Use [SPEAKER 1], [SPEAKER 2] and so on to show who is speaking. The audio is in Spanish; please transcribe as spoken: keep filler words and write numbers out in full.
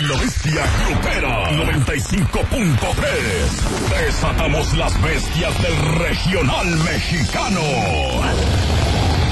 [SPEAKER 1] La Bestia Grupera noventa y cinco punto tres. Desatamos las bestias del regional mexicano.